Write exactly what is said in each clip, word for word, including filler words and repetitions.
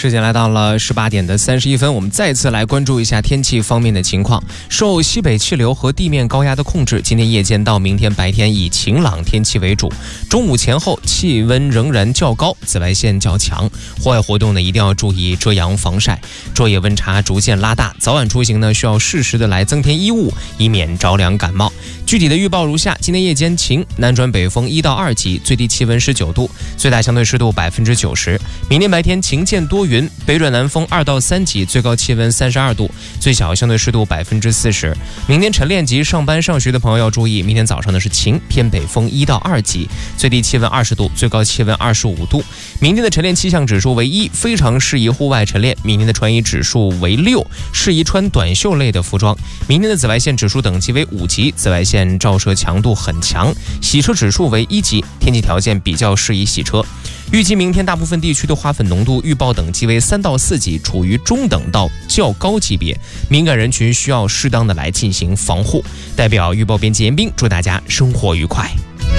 时间来到了十八点的三十一分，我们再次来关注一下天气方面的情况。受西北气流和地面高压的控制，今天夜间到明天白天以晴朗天气为主，中午前后气温仍然较高，紫外线较强，户外活动呢一定要注意遮阳防晒，昼夜温差逐渐拉大，早晚出行呢需要适时的来增添衣物，以免着凉感冒。具体的预报如下：今天夜间晴，南转北风一到二级，最低气温十九度，最大相对湿度百分之九十。明天白天晴间多云，北转南风二到三级，最高气温三十二度，最小相对湿度百分之四十。明天晨练及上班上学的朋友要注意，明天早上呢是晴，偏北风一到二级，最低气温二十度，最高气温二十五度。明天的晨练气象指数为一，非常适宜户外晨练。明天的穿衣指数为六，适宜穿短袖类的服装。明天的紫外线指数等级为五级，紫外线照射强度很强。洗车指数为一级，天气条件比较适宜洗车。预计明天大部分地区的花粉浓度预报等级为三到四级，处于中等到较高级别，敏感人群需要适当的来进行防护。代表预报编辑严斌，祝大家生活愉快。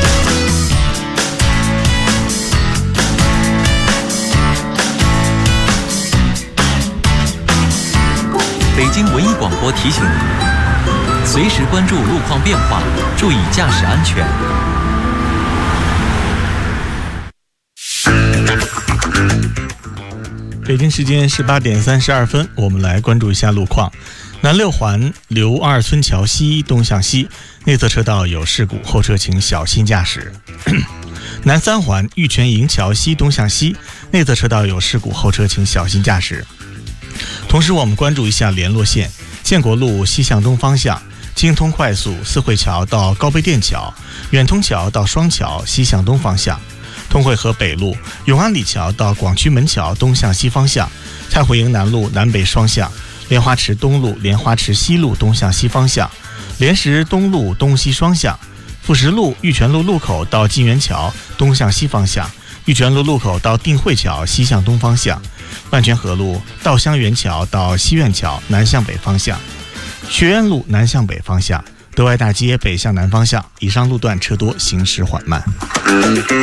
北京文艺广播提醒您，随时关注路况变化，注意驾驶安全。 北京时间十八点三十二分，我们来关注一下路况。南六环刘二村桥西东向西内侧车道有事故，后车请小心驾驶。南三环玉泉营桥西东向西内侧车道有事故，后车请小心驾驶。同时我们关注一下联络线，建国路西向东方向京通快速四惠桥到高碑店桥，远通桥到双桥西向东方向，通惠河北路永安里桥到广渠门桥东向西方向，太湖营南路南北双向，莲花池东路莲花池西路东向西方向，莲石东路东西双向，富石路玉泉路路口到金源桥东向西方向，玉泉路路口到定慧桥西向东方向，万泉河路稻香园桥到西苑桥南向北方向，学院路南向北方向，德外大街北向南方向，以上路段车多，行驶缓慢。